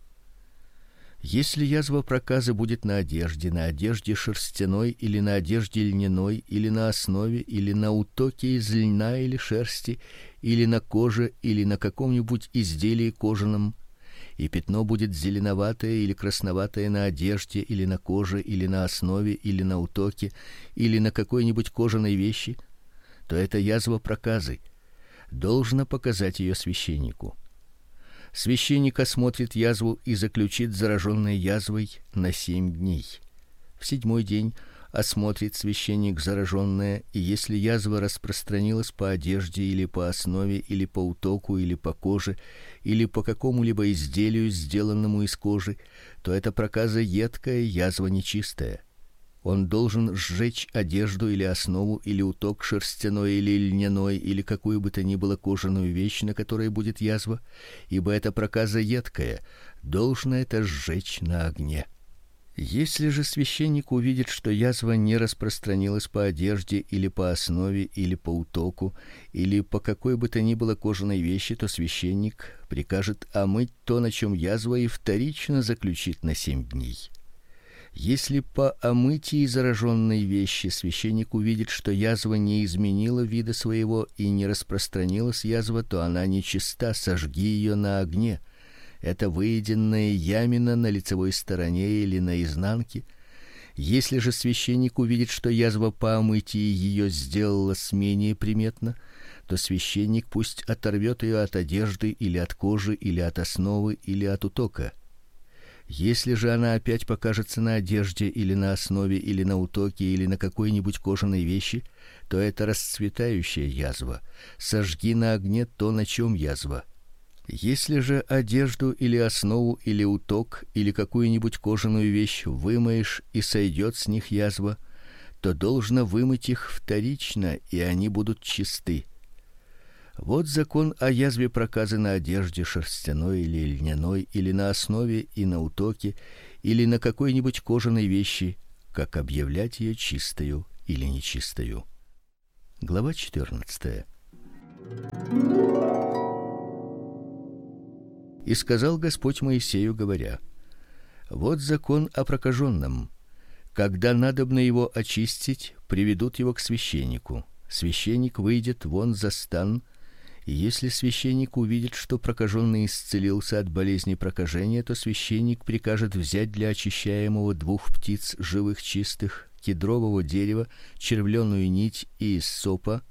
Если язва проказы будет на одежде шерстяной или на одежде льняной, или на основе, или на утоке из льна или шерсти, или на коже, или на каком-нибудь изделии кожаном, и пятно будет зеленоватое или красноватое на одежде, или на коже, или на основе, или на утоке, или на какой-нибудь кожаной вещи, то это язва проказы. Должно показать ее священнику. Священник осмотрит язву и заключит зараженной язвой на 7 дней. В 7-й день осмотрит священник зараженное, и если язва распространилась по одежде или по основе, или по утоку, или по коже, или по какому-либо изделию, сделанному из кожи, то это проказа едкая, язва нечистая. Он должен сжечь одежду или основу, или уток шерстяной или льняной, или какую бы то ни было кожаную вещь, на которой будет язва, ибо это проказа едкая, должно это сжечь на огне. Если же священник увидит, что язва не распространилась по одежде или по основе, или по утоку, или по какой бы то ни было кожаной вещи, то священник прикажет омыть то, на чем язва, и вторично заключит на 7 дней. Если по омытии зараженной вещи священник увидит, что язва не изменила вида своего и не распространилась язва, то она нечиста, сожги ее на огне. Это выеденная ямина на лицевой стороне или на изнанке. Если же священник увидит, что язва по омытии ее сделалась менее приметна, то священник пусть оторвет ее от одежды или от кожи, или от основы, или от утока. Если же она опять покажется на одежде или на основе, или на утоке, или на какой-нибудь кожаной вещи, то это расцветающая язва. Сожги на огне то, на чем язва. Если же одежду или основу или уток или какую-нибудь кожаную вещь вымоешь и сойдет с них язва, то должно вымыть их вторично, и они будут чисты. Вот закон о язве проказы на одежде шерстяной или льняной, или на основе и на утоке, или на какой-нибудь кожаной вещи, как объявлять ее чистою или нечистою. Глава 14. И сказал Господь Моисею, говоря: вот закон о прокаженном. Когда надобно его очистить, приведут его к священнику. Священник выйдет вон за стан, и если священник увидит, что прокаженный исцелился от болезни прокажения, то священник прикажет взять для очищаемого 2 птиц живых чистых, кедрового дерева, червленую нить и иссопа,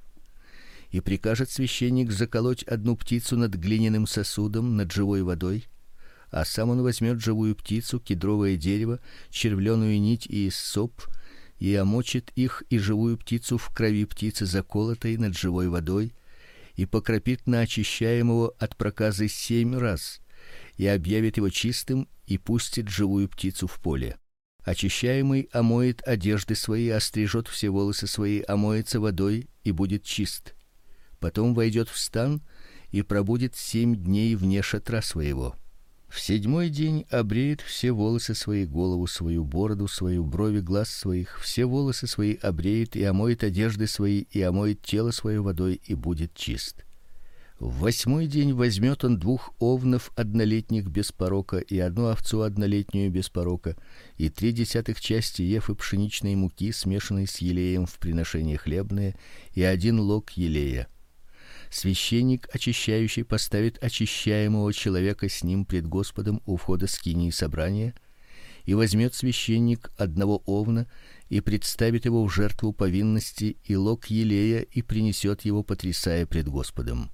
и прикажет священник заколоть 1 птицу над глиняным сосудом над живой водой, а сам он возьмет живую птицу, кедровое дерево, червленую нить и иссоп, и омочит их и живую птицу в крови птицы, заколотой над живой водой, и покропит на очищаемого от проказы 7 раз, и объявит его чистым, и пустит живую птицу в поле. Очищаемый омоет одежды свои, острижет все волосы свои, омоется водой и будет чист. Потом войдет в стан и пробудет 7 дней вне шатра своего. В 7-й день обреет все волосы свои, голову свою, бороду свою, брови глаз своих, все волосы свои обреет и омоет одежды свои, и омоет тело свое водой, и будет чист. В 8-й день возьмет он 2 овнов однолетних без порока и 1 овцу однолетнюю без порока, и 0,3 части ефы пшеничной муки, смешанной с елеем в приношение хлебное, и 1 лог елея. Священник, очищающий, поставит очищаемого человека с ним пред Господом у входа скинии собрания, и возьмет священник 1 овна и представит его в жертву повинности и лог елея и принесет его, потрясая пред Господом.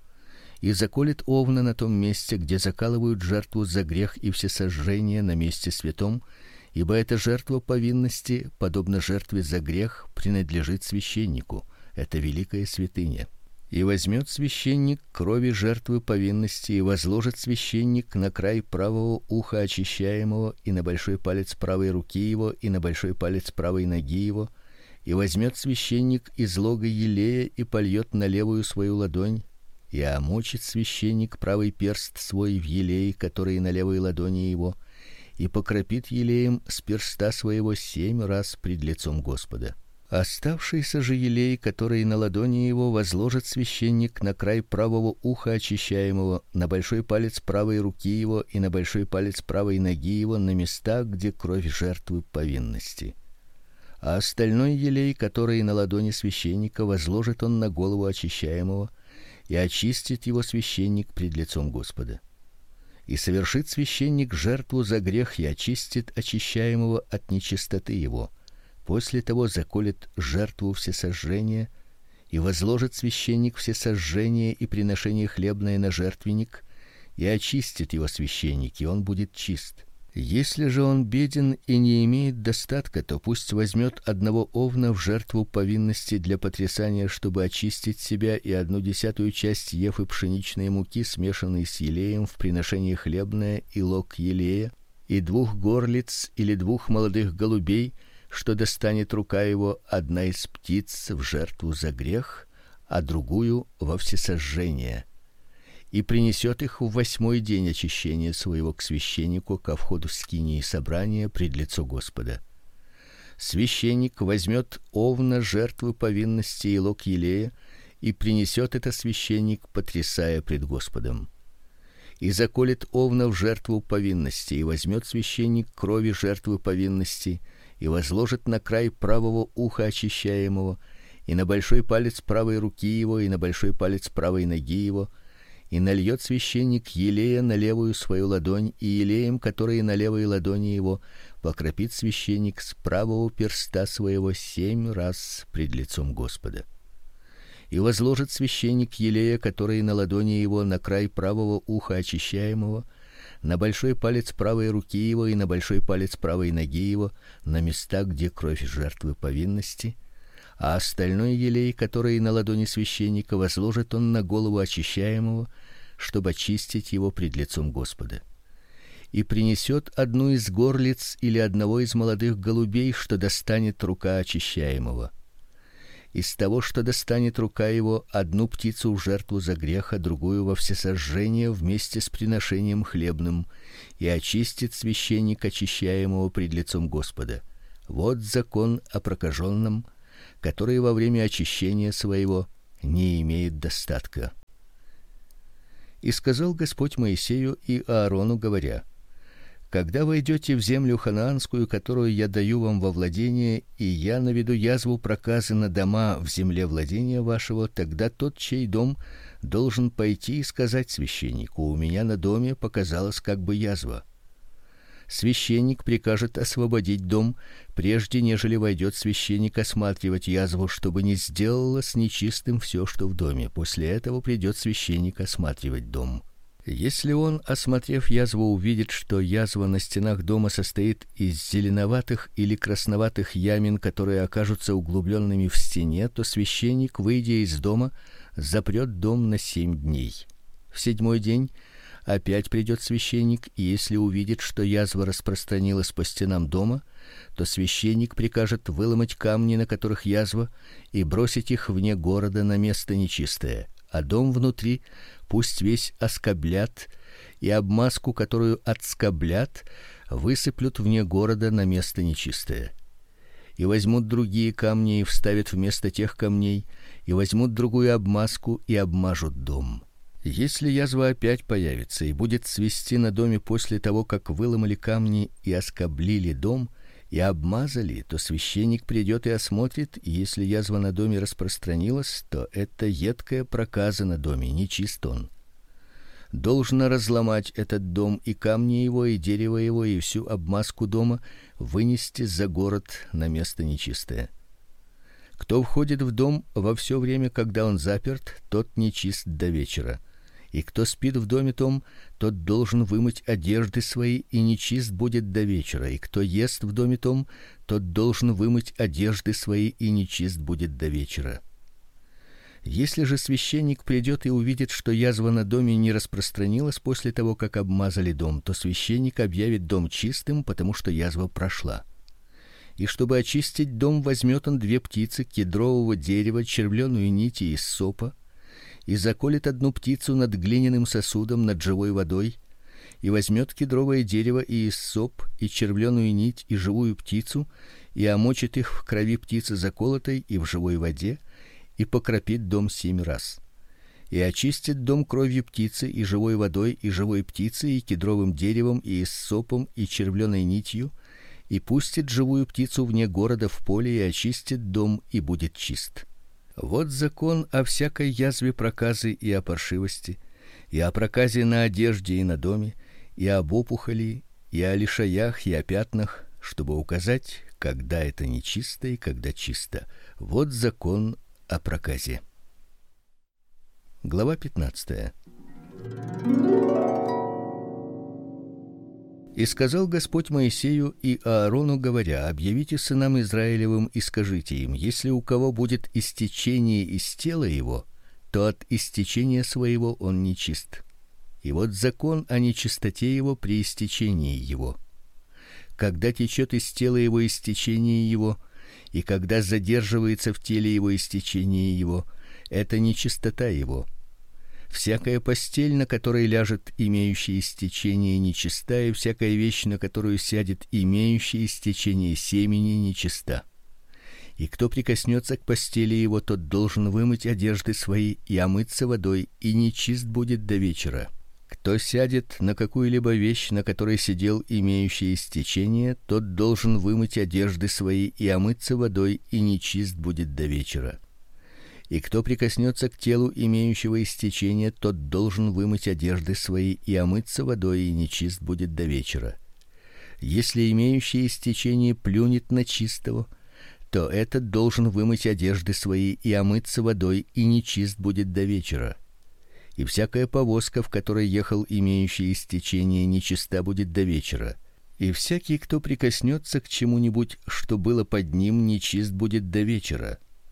И заколет овна на том месте, где закалывают жертву за грех и всесожжение на месте святом, ибо эта жертва повинности, подобно жертве за грех, принадлежит священнику. Это великая святыня. И возьмет священник крови жертвы повинности и возложит священник на край правого уха очищаемого и на большой палец правой руки его и на большой палец правой ноги его, и возьмет священник из лога елея и польет на левую свою ладонь, и омочит священник правый перст свой в елее, который на левой ладони его, и покропит елеем с перста своего 7 раз пред лицом Господа. Оставшийся же елей, который на ладони его, возложит священник на край правого уха очищаемого, на большой палец правой руки его и на большой палец правой ноги его, на места, где кровь жертвы повинности. А остальной елей, который на ладони священника, возложит он на голову очищаемого, и очистит его священник пред лицом Господа. И совершит священник жертву за грех и очистит очищаемого от нечистоты его. После того заколет жертву всесожжения, и возложит священник всесожжение и приношение хлебное на жертвенник, и очистит его священник, и он будет чист. Если же он беден и не имеет достатка, то пусть возьмет 1 овна в жертву повинности для потрясания, чтобы очистить себя, и 1/10 часть ефы пшеничной муки, смешанной с елеем в приношение хлебное, и лог елея, и 2 горлиц или 2 молодых голубей, что достанет рука его, 1 из птиц в жертву за грех, а другую во всесожжение, и принесет их в 8-й день очищения своего к священнику ко входу скинии собрания пред лицо Господа. Священник возьмет овна жертвы повинности и лог елея, и принесет это священник, потрясая пред Господом. И заколет овна в жертву повинности, и возьмет священник крови жертвы повинности, и возложит на край правого уха очищаемого, и на большой палец правой руки его, и на большой палец правой ноги его, и нальет священник елея на левую свою ладонь, и елеем, который на левой ладони его, покропит священник с правого перста своего 7 раз пред лицом Господа. И возложит священник елея, который на ладони его, на край правого уха очищаемого, на большой палец правой руки его и на большой палец правой ноги его, на места, где кровь жертвы повинности, а остальной елей, который на ладони священника, возложит он на голову очищаемого, чтобы очистить его пред лицом Господа. И принесет одну из горлиц или одного из молодых голубей, что достанет рука очищаемого. Из того, что достанет рука его, одну птицу в жертву за грех, а другую во всесожжение вместе с приношением хлебным, и очистит священник очищаемого пред лицом Господа. Вот закон о прокаженном, который во время очищения своего не имеет достатка. И сказал Господь Моисею и Аарону, говоря: когда войдете в землю ханаанскую, которую я даю вам во владение, и я наведу язву проказы на дома в земле владения вашего, тогда тот, чей дом, должен пойти и сказать священнику: у меня на доме показалась как бы язва. Священник прикажет освободить дом, прежде нежели войдет священник осматривать язву, чтобы не сделало с нечистым все, что в доме. После этого придет священник осматривать дом. Если он, осмотрев язву, увидит, что язва на стенах дома состоит из зеленоватых или красноватых ямин, которые окажутся углубленными в стене, то священник, выйдя из дома, запрет дом на 7 дней. В 7-й день опять придет священник, и если увидит, что язва распространилась по стенам дома, то священник прикажет выломать камни, на которых язва, и бросить их вне города на место нечистое, а дом внутри пусть весь оскоблят, и обмазку, которую отскоблят, высыплют вне города на место нечистое. И возьмут другие камни и вставят вместо тех камней, и возьмут другую обмазку и обмажут дом. Если язва опять появится и будет свисти на доме после того, как выломали камни и оскоблили дом и обмазали, то священник придет и осмотрит, и если язва на доме распространилась, то это едкая проказа на доме, нечист он. Должно разломать этот дом, и камни его, и дерево его, и всю обмазку дома вынести за город на место нечистое. Кто входит в дом во все время, когда он заперт, тот нечист до вечера. И кто спит в доме том, тот должен вымыть одежды свои, и нечист будет до вечера. И кто ест в доме том, тот должен вымыть одежды свои, и нечист будет до вечера. Если же священник придет и увидит, что язва на доме не распространилась после того, как обмазали дом, то священник объявит дом чистым, потому что язва прошла. И чтобы очистить дом, возьмет он 2 птицы кедрового дерева, червленую нить и иссопа, и заколет одну птицу над глиняным сосудом над живой водой, и возьмет кедровое дерево и иссоп, и червленую нить, и живую птицу, и омочит их в крови птицы заколотой и в живой воде, и покропит дом 7 раз. И очистит дом кровью птицы и живой водой, и живой птицей, и кедровым деревом, и иссопом, и червленой нитью, и пустит живую птицу вне города в поле, и очистит дом, и будет чист. Вот закон о всякой язве проказы и о паршивости, и о проказе на одежде и на доме, и об опухоли, и о лишаях, и о пятнах, чтобы указать, когда это нечисто и когда чисто. Вот закон о проказе. Глава 15. И сказал Господь Моисею и Аарону, говоря: объявите сынам Израилевым и скажите им: если у кого будет истечение из тела его, то от истечения своего он нечист. И вот закон о нечистоте его при истечении его. Когда течет из тела его истечение его, и когда задерживается в теле его истечение его, это нечистота его. Всякая постель, на которой ляжет имеющий истечение, нечиста, и всякая вещь, на которую сядет имеющий истечение семени, нечиста. И кто прикоснется к постели его, тот должен вымыть одежды свои и омыться водой, и нечист будет до вечера. Кто сядет на какую-либо вещь, на которой сидел имеющий истечение, тот должен вымыть одежды свои и омыться водой, и нечист будет до вечера. И кто прикоснется к телу имеющего истечение, тот должен вымыть одежды свои и омыться водой, и нечист будет до вечера. Если имеющий истечение плюнет на чистого, то этот должен вымыть одежды свои и омыться водой, и нечист будет до вечера. И всякая повозка, в которой ехал имеющий истечение, нечиста будет до вечера. И всякий, кто прикоснется к чему-нибудь, что было под ним, нечист будет до вечера.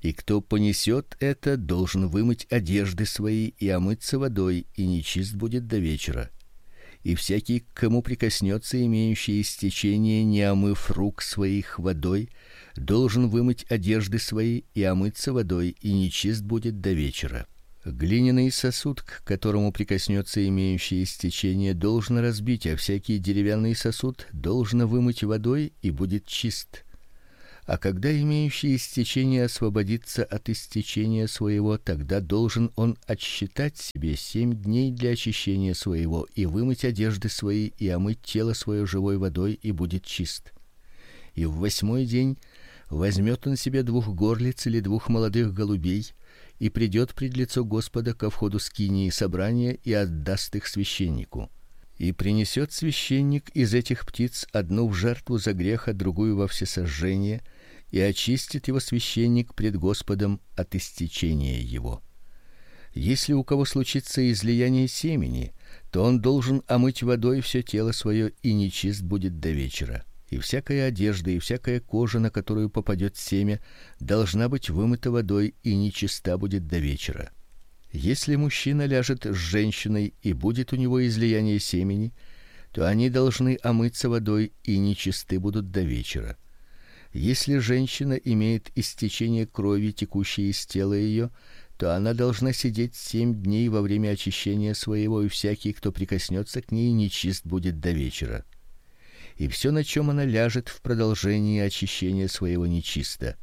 И кто понесет это, должен вымыть одежды свои и омыться водой, и нечист будет до вечера. И всякий, к кому прикоснется имеющий истечение, не омыв рук своих водой, должен вымыть одежды свои и омыться водой, и нечист будет до вечера. Глиняный сосуд, к которому прикоснется имеющий истечение, должен разбить, а всякий деревянный сосуд должен вымыть водой, и будет чист. А когда имеющий истечение освободится от истечения своего, тогда должен он отсчитать себе 7 дней для очищения своего, и вымыть одежды свои, и омыть тело свое живой водой, и будет чист. И в 8-й день возьмет он себе 2 горлиц или 2 молодых голубей, и придет пред лицо Господа ко входу скинии собрания и отдаст их священнику. И принесет священник из этих птиц одну в жертву за грех, а другую во всесожжение, и очистит его священник пред Господом от истечения его. Если у кого случится излияние семени, то он должен омыть водой все тело свое, и нечист будет до вечера. И всякая одежда и всякая кожа, на которую попадет семя, должна быть вымыта водой, и нечиста будет до вечера. Если мужчина ляжет с женщиной, и будет у него излияние семени, то они должны омыться водой, и нечисты будут до вечера. Если женщина имеет истечение крови, текущей из тела ее, то она должна сидеть 7 дней во время очищения своего, и всякий, кто прикоснется к ней, нечист будет до вечера. И все, на чем она ляжет в продолжении очищения своего, нечисто.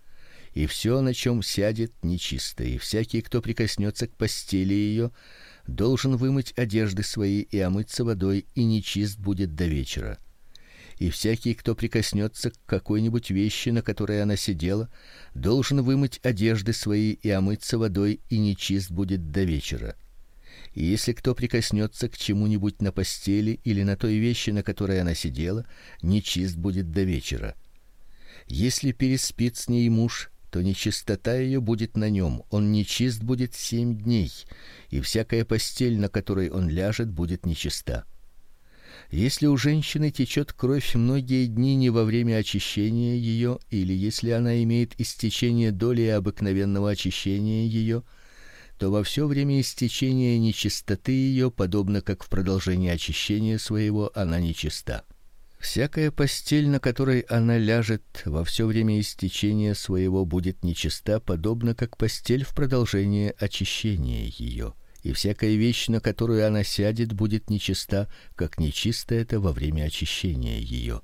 И все, на чем сядет, нечисто, и всякий, кто прикоснется к постели ее, должен вымыть одежды свои и омыться водой, и нечист будет до вечера. И всякий, кто прикоснется к какой-нибудь вещи, на которой она сидела, должен вымыть одежды свои и омыться водой, и нечист будет до вечера. И если кто прикоснется к чему-нибудь на постели или на той вещи, на которой она сидела, нечист будет до вечера. Если переспит с ней муж, то нечистота ее будет на нем, он нечист будет 7 дней, и всякая постель, на которой он ляжет, будет нечиста. Если у женщины течет кровь многие дни не во время очищения ее, или если она имеет истечение доли обыкновенного очищения ее, то во все время истечения нечистоты ее, подобно как в продолжении очищения своего, она нечиста. Всякая постель, на которой она ляжет во все время истечения своего, будет нечиста, подобно как постель в продолжении очищения ее. И всякая вещь, на которую она сядет, будет нечиста, как нечисто это во время очищения ее.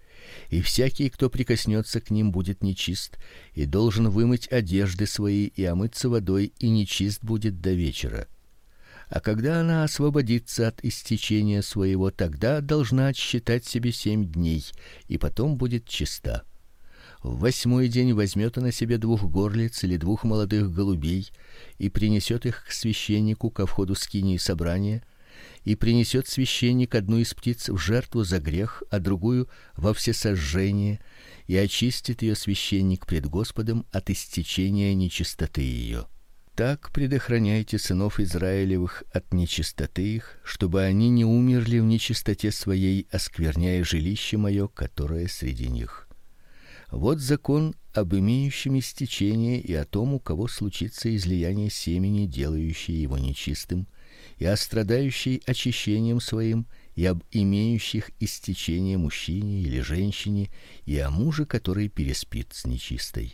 И всякий, кто прикоснется к ним, будет нечист, и должен вымыть одежды свои и омыться водой, и нечист будет до вечера. А когда она освободится от истечения своего, тогда должна отсчитать себе 7 дней, и потом будет чиста. В 8-й день возьмет она себе 2 горлиц или 2 молодых голубей, и принесет их к священнику ко входу скинии собрания, и принесет священник одну из птиц в жертву за грех, а другую во всесожжение, и очистит ее священник пред Господом от истечения нечистоты ее. Так предохраняйте сынов Израилевых от нечистоты их, чтобы они не умерли в нечистоте своей, оскверняя жилище мое, которое среди них. Вот закон об имеющем истечение и о том, у кого случится излияние семени, делающее его нечистым, и о страдающей очищением своим, и об имеющих истечение мужчине или женщине, и о муже, который переспит с нечистой.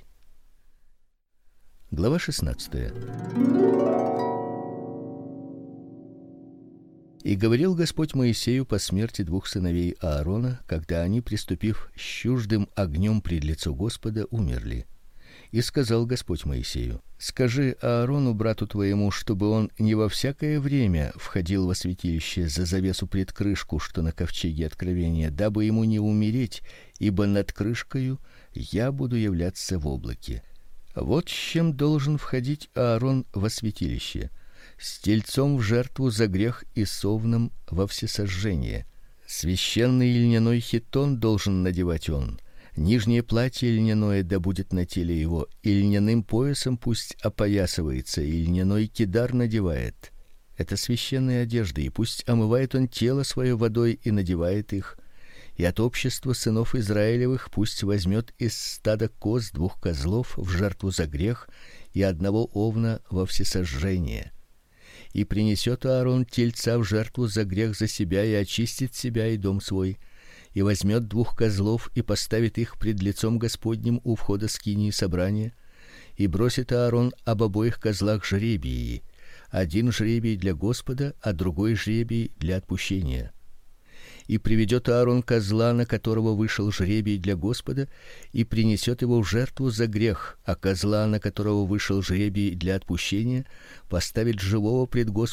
Глава 16. И говорил Господь Моисею по смерти 2 сыновей Аарона, когда они, приступив с чуждым огнем пред лицо Господа, умерли. И сказал Господь Моисею: скажи Аарону, брату твоему, чтобы он не во всякое время входил во святилище за завесу пред крышку, что на ковчеге откровения, дабы ему не умереть, ибо над крышкою я буду являться в облаке. Вот с чем должен входить Аарон во святилище: с тельцом в жертву за грех и совном во всесожжение. Священный льняной хитон должен надевать он. Нижнее платье льняное да будет на теле его, и льняным поясом пусть опоясывается, и льняной кидар надевает. Это священные одежды, и пусть омывает он тело свое водой и надевает их, И от общества сынов Израилевых пусть возьмет из стада коз 2 козлов в жертву за грех и 1 овна во всесожжение. И принесет Аарон тельца в жертву за грех за себя и очистит себя и дом свой, и возьмет 2 козлов и поставит их пред лицом Господним у входа скинии собрания, и бросит Аарон об обоих козлах жребии: 1 жребий для Господа, а другой жребий для отпущения. И приведет Аарон козла, на которого вышел жребий для Господа, и принесет его в жертву за грех, а козла, на которого вышел жребий для отпущения, поставит живого пред Господом